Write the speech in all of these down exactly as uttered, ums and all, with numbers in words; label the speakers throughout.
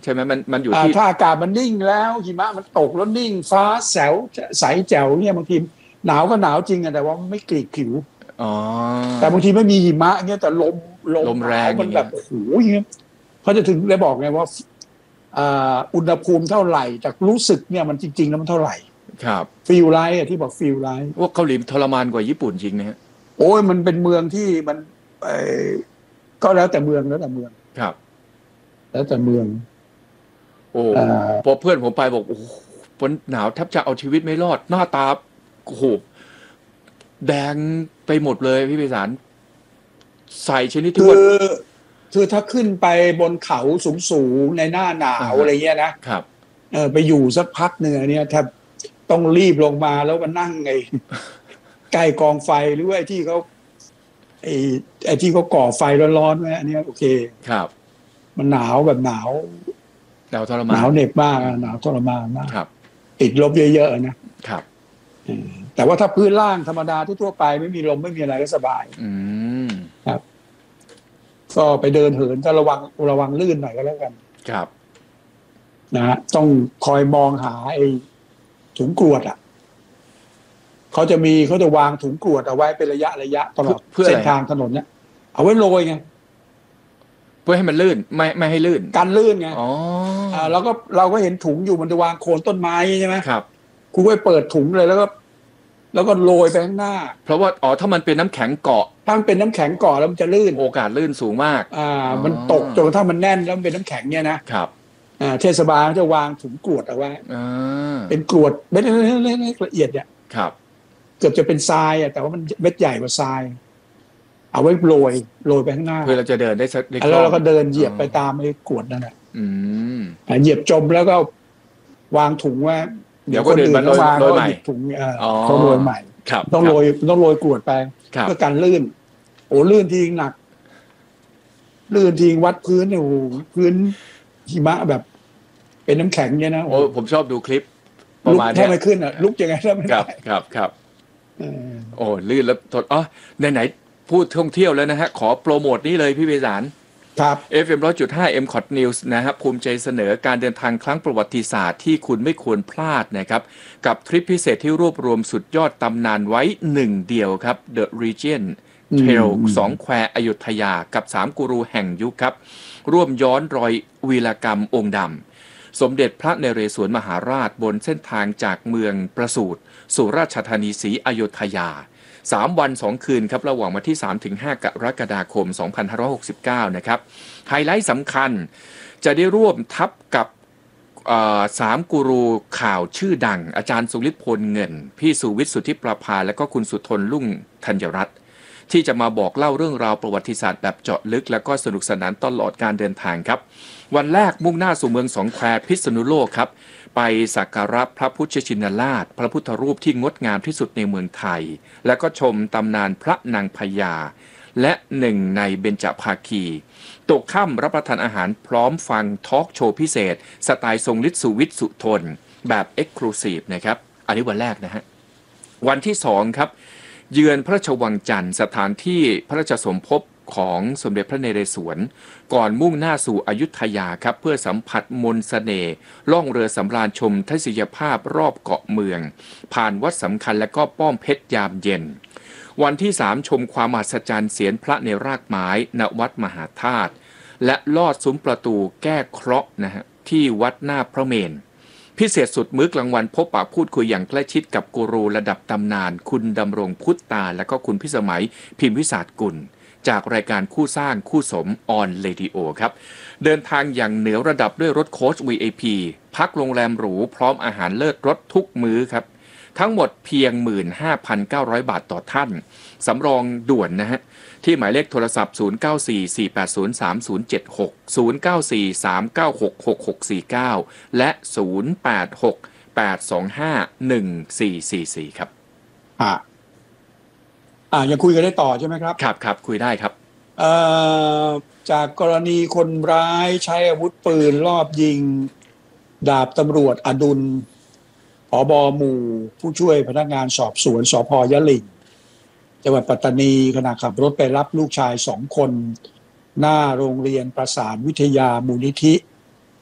Speaker 1: ใช่ไหมมันมันอยู่ที่
Speaker 2: ถ้าอากาศมันนิ่งแล้วหิมะมันตกแล้วนิ่งฟ้าแสวใสแจ๋วเนี่ยบางทีหนาวก็หนาวจริงอะแต่ว่าไม่กรีดผิว
Speaker 1: อ๋อ
Speaker 2: แต่บางทีไม่มีหิมะเนี่ยแต่ลมลม
Speaker 1: ลมแร
Speaker 2: หนาว
Speaker 1: ง
Speaker 2: มันแบบโอ้โหอย่างเงี้ยเขาจะถึงได้บอกไงว่าอุณหภูมิเท่าไหร่แต่รู้สึกเนี่ยมันจริงๆแล้วมันเท่าไหร่
Speaker 1: ครับ
Speaker 2: ฟีลไลท์อะที่บอกฟีลไลท์
Speaker 1: ว่าเกาหลีทรมานกว่าญี่ปุ่นจริงนะฮะ
Speaker 2: โอ้ยมันเป็นเมืองที่มันก็แล้วแต่เมืองแล้วแต่เมือง
Speaker 1: ครับ
Speaker 2: แล้วแต่เมือง
Speaker 1: โอ้พอเพื่อนผมไปบอกโอ้ฝนหนาวแทบจะเอาชีวิตไม่รอดหน้าตาโอ้โหแดงไปหมดเลยพี่ไพศาลใส่ชนิดที่ว่า
Speaker 2: คือคือถ้าขึ้นไปบนเขาสูงๆในหน้าหนาวอะไรเงี้ยนะครับเออไปอยู่สักพักหนึ่งเนี่ยแทบต้องรีบลงมาแล้วมานั่งไอ้ใกล้กองไฟหรือว่าไอ้ที่เขาไอ้ไอ้ที่เขาก่อไฟร้อนๆไว้อันนี้โอเค
Speaker 1: ครับ
Speaker 2: มันหนาวแบบหนาว
Speaker 1: หนาวทรมาน
Speaker 2: หนาวเหน็บมากหนาวทรมานมาก
Speaker 1: ครับ
Speaker 2: ติดลบเยอะๆนะครับแต่ว่าถ้าพื้นล่างธรรมดาทั่วไปไม่มีลมไม่มีอะไรก็สบาย
Speaker 1: อืม
Speaker 2: ครับก็ไปเดินเหินก็ระวังระวังลื่นหน่อยก็แล้วกัน
Speaker 1: ครับ
Speaker 2: นะฮะต้องคอยมองหาไอ้ถุงกรวดอ่ะเขาจะมีเขาจะวางถุงกรวดเอาไว้เป็นระยะระยะตลอดเส้นทางถนนเนี่ยเอาไว้โรยไง
Speaker 1: เพื่อให้มันลื่นไม่ไม่ให้ลื่น
Speaker 2: กันลื่นไง
Speaker 1: อ๋อ
Speaker 2: อ่าเราก็เราก็เห็นถุงอยู่มันจะวางโคนต้นไม้ใช่ไหม
Speaker 1: ครับ
Speaker 2: คุณก็ไปเปิดถุงเลยแล้วก็แล้วก็โรยไปข้างหน้า
Speaker 1: เพราะว่าอ๋อถ้ามันเป็นน้ำแข็งเกาะ
Speaker 2: ถ้ามันเป็นน้ำแข็งเกาะแล้วมันจะลื่น
Speaker 1: โอกาสลื่นสูงมาก
Speaker 2: อ่ามันตกจนถ้ามันแน่นแล้วมันเป็นน้ำแข็งเนี่ยนะครับอ่าเทศบาลจะวางถุงกรวดเอาไว้เป็นกรวดเม็ดเล็กๆละเอียดเนี่ย
Speaker 1: ครับ
Speaker 2: เกือบจะเป็นทรายอ่ะแต่ว่ามันเม็ดใหญ่กว่าทรายเอาไว้โรยโรยไปข้างหน้า
Speaker 1: เพื่อเราจะเดินได้สัก
Speaker 2: แล้วเราก็เดินเหยียบไปตามไอ้กรวดนั่นแหละเหยียบจมแล้วก็วางถุงว่า
Speaker 1: เดี๋ยวก็เดินมาโรยใหม่
Speaker 2: ถุงเขาโรยใหม่ต้องโรยต้องโรยกรวดไป
Speaker 1: เพื่
Speaker 2: อการลื่นโอ้ลื่นทีหนักลื่นทีวัดพื้นเนี่ยโอ้พื้นหิมะแบบเป็นน้ำแข็งเนี่ยนะ
Speaker 1: โอ้ผมชอบดูคลิปประมาณนี้
Speaker 2: ถ้าไม่ขึ้นอ่ะลุกยังไงถ้าไม่ได้
Speaker 1: ครับครับโอ้ลื่นแล้วทดอ๋อไหนๆพูดท่องเที่ยวแล้วนะฮะขอโปรโมทนี่เลยพี่ไพศาล
Speaker 2: ครับ
Speaker 1: เอฟ เอ็ม หนึ่งร้อยจุดห้า เอ็ม คอท News นะครับภูมิใจเสนอการเดินทางครั้งประวัติศาสตร์ที่คุณไม่ควรพลาดนะครับกับทริปพิเศษที่รวบรวมสุดยอดตำนานไว้หนึ่งเดียวครับ The Regent Trail สองแควอยุธยากับสามกูรูแห่งยุคครับร่วมย้อนรอยวีรกรรมองค์ดำสมเด็จพระนเรศวรมหาราชบนเส้นทางจากเมืองประสูติสู่ราชธานีศรีอยุธยาสามวันสองคืนครับระหว่างวันที่ สามถึงห้า กรกฎาคม สองพันห้าร้อยหกสิบเก้า นะครับไฮไลท์สำคัญจะได้ร่วมทัพกับสามกูรูข่าวชื่อดังอาจารย์สุฤทธิ์พลเงินพี่สุวิทย์สุทธิประภาและก็คุณสุทนลุ่งธัญรัตน์ที่จะมาบอกเล่าเรื่องราวประวัติศาสตร์แบบเจาะลึกและก็สนุกสนานตลอดการเดินทางครับวันแรกมุ่งหน้าสู่เมืองสองแควพิษณุโลกครับไปสักการะพระพุทธชินราชพระพุทธรูปที่งดงามที่สุดในเมืองไทยและก็ชมตำนานพระนางพญาและหนึ่งในเบญจภาคีตกค่ำรับประทานอาหารพร้อมฟังทอล์กโชว์พิเศษสไตล์ทรงฤทธิ์สุวิทย์สุทนแบบเอ็กซ์คลูซีฟนะครับอันนี้วันแรกนะฮะวันที่สองครับเยือนพระราชวังจันทร์สถานที่พระราชสมภพของสมเด็จพระนเรศวรก่อนมุ่งหน้าสู่อยุธยาครับเพื่อสัมผัสมนต์เสน่ห์ล่องเรือสำราญชมทัศนียภาพรอบเกาะเมืองผ่านวัดสำคัญและก็ป้อมเพชรยามเย็นวันที่สามชมความมหัศจรรย์เสียนพระในรากไม้ณวัดมหาธาตุและลอดซุ้มประตูแก้เคราะห์นะฮะที่วัดหน้าพระเมรุ พิเศษสุดมื้อกลางวันพบปะพูดคุยอย่างใกล้ชิดกับกูรูระดับตำนานคุณดำรงพุทธตาและก็คุณพิสมัยพิมพิศาสกุลจากรายการคู่สร้างคู่สมออนเรดิโอครับเดินทางอย่างเหนือระดับด้วยรถโค้ช วี ไอ พี พักโรงแรมหรูพร้อมอาหารเลิศรสทุกมื้อครับทั้งหมดเพียง หนึ่งหมื่นห้าพันเก้าร้อย บาทต่อท่านสำรองด่วนนะฮะที่หมายเลขโทรศัพท์ศูนย์ เก้า สี่ สี่ แปด ศูนย์ สาม ศูนย์ เจ็ด หก ศูนย์ เก้า สี่ สาม เก้า หก หก หก สี่ เก้าและศูนย์ แปด หก แปด สอง ห้า หนึ่ง สี่ สี่ สี่ครับ
Speaker 2: อ่าอ่ายังคุยกันได้ต่อใช่ไหมครับ
Speaker 1: ครับครับคุยได้ครับ
Speaker 2: เอ่อจากกรณีคนร้ายใช้อาวุธปืนลอบยิงดาบตำรวจอดุลผบ.หมู่ผู้ช่วยพนักงานสอบสวนสภ.ยะหลิ่งจังหวัดปัตตานีขณะขับรถไปรับลูกชายสองคนหน้าโรงเรียนประสานวิทยามูลนิธิ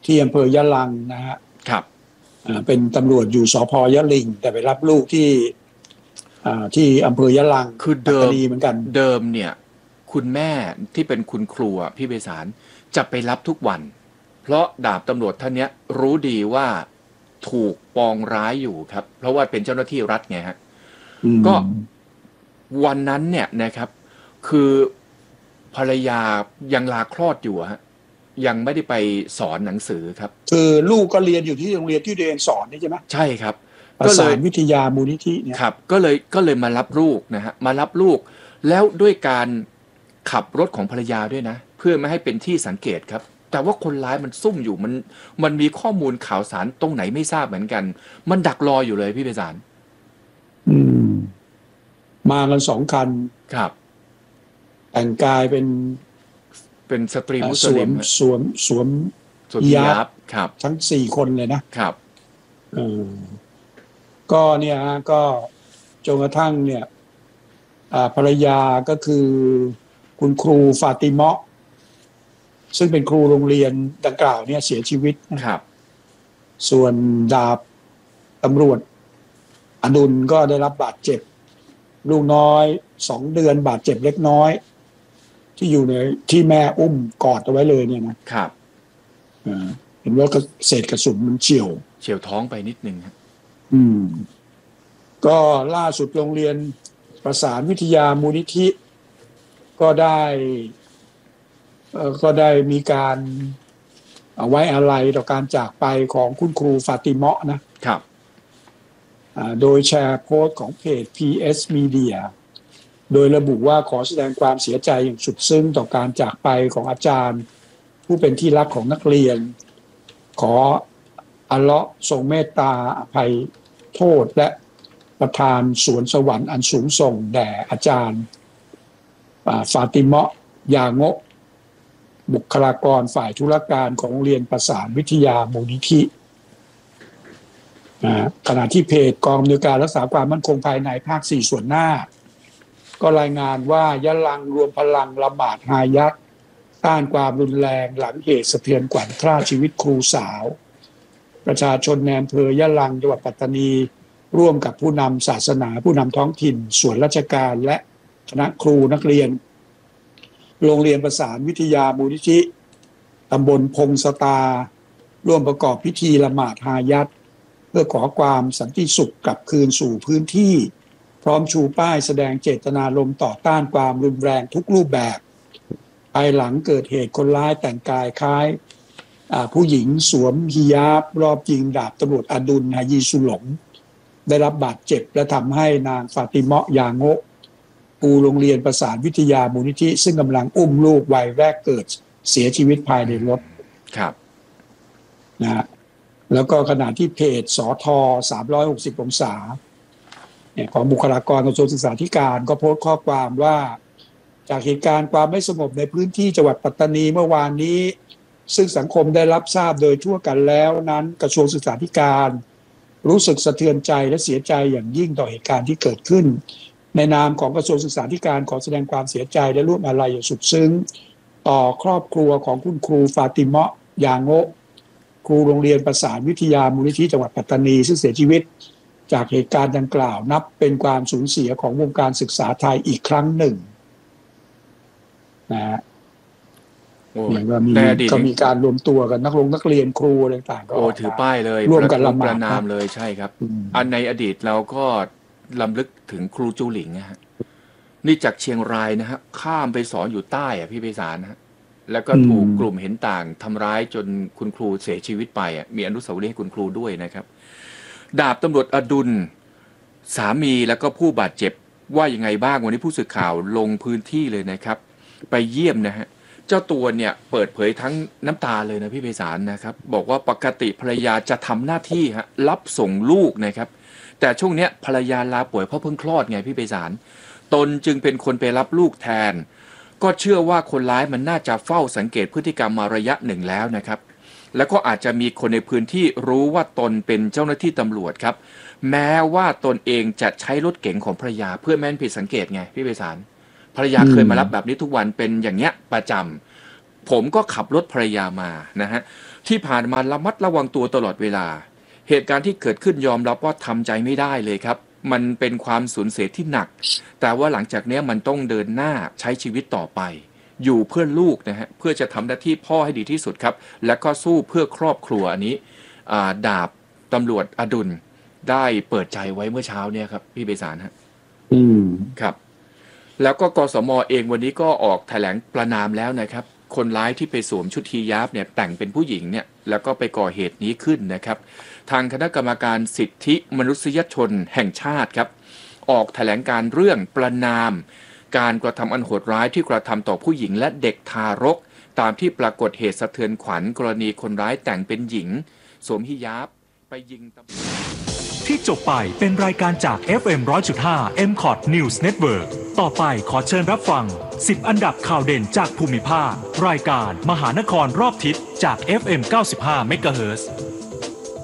Speaker 2: ที่อำเภอยะลังนะฮะ
Speaker 1: ครับ
Speaker 2: เป็นตำรวจอยู่สภยะลิงแต่ไปรับลูกที่ที่อำเภอยะลัง
Speaker 1: คือเดิม
Speaker 2: เหมือนกัน
Speaker 1: เดิมเนี่ยคุณแม่ที่เป็นคุณครูพี่ไพศาลจะไปรับทุกวันเพราะดาบตำรวจท่านนี้รู้ดีว่าถูกปองร้ายอยู่ครับเพราะว่าเป็นเจ้าหน้าที่รัฐไงฮะก็วันนั้นเนี่ยนะครับคือภรรยายังลาคลอดอยู่ฮะยังไม่ได้ไปสอนหนังสือครับ
Speaker 2: คือลูกก็เรียนอยู่ที่โรงเรียนที่เรียนสอนนี่ใช่ไหม
Speaker 1: ใช่ครับ
Speaker 2: ประสานวิทยามูลนิธิเนี่ย
Speaker 1: ครับก็เลยก็เลยมารับลูกนะฮะมารับลูกแล้วด้วยการขับรถของภรรยาด้วยนะเพื่อไม่ให้เป็นที่สังเกตครับแต่ว่าคนร้ายมันซุ่มอยู่มันมันมีข้อมูลข่าวสารตรงไหนไม่ทราบเหมือนกันมันดักรออยู่เลยพี่ไพศาล
Speaker 2: อืมมากันสองคัน
Speaker 1: ครับ
Speaker 2: แต่งกายเป็น
Speaker 1: เป็นสตรีมุสลิม
Speaker 2: สวมสวม
Speaker 1: สวมฮิญาบครับ
Speaker 2: ทั้งสี่คนเลยนะครับเออก็เนี่ยก็จนกระทั่งเนี่ยภรรยาก็คือคุณครูฟาติมะซึ่งเป็นครูโรงเรียนดังกล่าวเนี่ยเสียชีวิต
Speaker 1: นะครับ
Speaker 2: ส่วนดาบตำรวจอดุลก็ได้รับบาดเจ็บลูกน้อยสองเดือนบาดเจ็บเล็กน้อยที่อยู่ในที่แม่อุ้มกอดเอาไว้เลยเนี่ยนะครับเห็นว่าเศษกระสุนมันเฉี่ยว
Speaker 1: เฉี่ยวท้องไปนิดนึงครับ
Speaker 2: อืมก็ล่าสุดโรงเรียนประสานวิทยามูลนิธิก็ได้เอ่อก็ได้มีการเอาไว้อาลัยต่อการจากไปของคุณครูฟาติมะนะครับโดยแชร์โพสต์ของเพจ พี เอส Media โดยระบุว่าขอแสดงความเสียใจอย่างสุดซึ้งต่อการจากไปของอาจารย์ผู้เป็นที่รักของนักเรียนขออัลเลาะห์ทรงเมตตาอภัยโทษและประทานสวนสวรรค์อันสูงส่งแด่อาจารย์ฟาติมะยาโงะบุคลากรฝ่ายธุรการของโรงเรียนประสานวิทยามูลนิธิขณะที่เพจกองอำนวยการรักษาความมั่นคงภายในภาคสี่ส่วนหน้าก็รายงานว่ายะลังรวมพลังละหมาดฮายักต้านความรุนแรงหลังเหตุสะเทือนขวัญฆ่าชีวิตครูสาวประชาชนในอำเภอยะลังจังหวัดปัตตานีร่วมกับผู้นำศาสนาผู้นำท้องถิ่นส่วนราชการและคณะครูนักเรียนโรงเรียนประสานวิทยามูลนิธิตำบลพงสตาร่วมประกอบพิธีละหมาดฮายัตเพื่อขอความสันติสุขกลับคืนสู่พื้นที่พร้อมชูป้ายแสดงเจตนารมณ์ต่อต้านความรุนแรงทุกรูปแบบภายหลังเกิดเหตุคนร้ายแต่งกายคล้ายผู้หญิงสวมฮิญาบรอบยิงดาบตำรวจอดุลฮายีสุหลงได้รับบาดเจ็บและทำให้นางฟาติมะยาโงะครูโรงเรียนประสานวิทยามูลนิธิซึ่งกำลังอุ้มลูกวัยแรกเกิดเสียชีวิตภายในรถ
Speaker 1: ครับ
Speaker 2: นะฮะแล้วก็ขณะที่เพจสทสามร้อยหกสิบองศาเนี่ยของบุคลากรกระทรวงศึกษาธิการก็โพสต์ข้อความว่าจากเหตุการณ์ความไม่สงบในพื้นที่จังหวัดปัตตานีเมื่อวานนี้ซึ่งสังคมได้รับทราบโดยทั่วกันแล้วนั้นกระทรวงศึกษาธิการรู้สึกสะเทือนใจและเสียใจอย่างยิ่งต่อเหตุการณ์ที่เกิดขึ้นในนามของกระทรวงศึกษาธิการขอแสดงความเสียใจและร่วมอาลัยอย่างสุดซึ้งต่อครอบครัวของคุณครูฟาติมะยาโงะครูโรงเรียนประสานวิทยามูลนิธิจังหวัดปัตตานีซึ่งเสียชีวิตจากเหตุการณ์ดังกล่าวนับเป็นความสูญเสียของวงการศึกษาไทยอีกครั้งหนึ่งนะฮะเนี่ยก็มีก็มีการรวมตัวกันนักลงนักเรียนครูอะไรต่างๆก็
Speaker 1: โอ้ถือป้ายเลย
Speaker 2: ร่วมกันละหมาด
Speaker 1: นามเลยใช่ครับอันในอดีตเราก็ลำลึกถึงครูจูหลิงนะฮะนี่จากเชียงรายนะฮะข้ามไปสอนอยู่ใต้อะพี่ไพศาลนะฮะแล้วก็ถูกกลุ่มเห็นต่างทำร้ายจนคุณครูเสียชีวิตไปอ่ะมีอนุสาวรีย์ให้คุณครูด้วยนะครับดาบตำรวจอดุลสามีแล้วก็ผู้บาดเจ็บว่ายังไงบ้างวันนี้ผู้สื่อข่าวลงพื้นที่เลยนะครับไปเยี่ยมนะฮะเจ้าตัวเนี่ยเปิดเผยทั้งน้ำตาเลยนะพี่ไพศาลนะครับบอกว่าปกติภรรยาจะทำหน้าที่ฮะรับส่งลูกนะครับแต่ช่วงเนี้ยภรรยาลาป่วยเพราะเพิ่งคลอดไงพี่ไพศาลตนจึงเป็นคนไปรับลูกแทนก็เชื่อว่าคนร้ายมันน่าจะเฝ้าสังเกตพฤติกรรมมาระยะหนึ่งแล้วนะครับแล้วก็อาจจะมีคนในพื้นที่รู้ว่าตนเป็นเจ้าหน้าที่ตำรวจครับแม้ว่าตนเองจะใช้รถเก๋งของภรรยาเพื่อแม่นผิดสังเกตไงพี่ไพศาลภรรยาเคยมารับแบบนี้ทุกวันเป็นอย่างเงี้ยประจำผมก็ขับรถภรรยามานะฮะที่ผ่านมาระมัดระวังตัวตลอดเวลาเหตุการณ์ที่เกิดขึ้นยอมรับว่าทำใจไม่ได้เลยครับมันเป็นความสูญเสียที่หนักแต่ว่าหลังจากนี้มันต้องเดินหน้าใช้ชีวิตต่อไปอยู่เพื่อลูกนะฮะเพื่อจะทำหน้าที่พ่อให้ดีที่สุดครับและก็สู้เพื่อครอบครัวอันนี้ดาบตำรวจอดุลได้เปิดใจไว้เมื่อเช้าเนี่ยครับพี่เบสารฮะ
Speaker 2: อืม
Speaker 1: ครับแล้วก็กสมเองวันนี้ก็ออกแถลงประนามแล้วนะครับคนร้ายที่ไปสวมชุดฮีญาบเนี่ยแต่งเป็นผู้หญิงเนี่ยแล้วก็ไปก่อเหตุนี้ขึ้นนะครับทางคณะกรรมการสิทธิมนุษยชนแห่งชาติครับออกแถลงการเรื่องประนามการกระทำอันโหดร้ายที่กระทำต่อผู้หญิงและเด็กทารกตามที่ปรากฏเหตุสะเทือนขวัญกรณีคนร้ายแต่งเป็นหญิงสวมฮิญาบไปยิงตำรวจ
Speaker 3: ที่จบไปเป็นรายการจาก เอฟ เอ็ม หนึ่งร้อยจุดห้า เอ็ม คอท News Network ต่อไปขอเชิญรับฟังสิบอันดับข่าวเด่นจากภูมิภาครายการมหานครรอบทิศจาก เอฟ เอ็ม เก้าสิบห้า เมกะเฮิรตซ์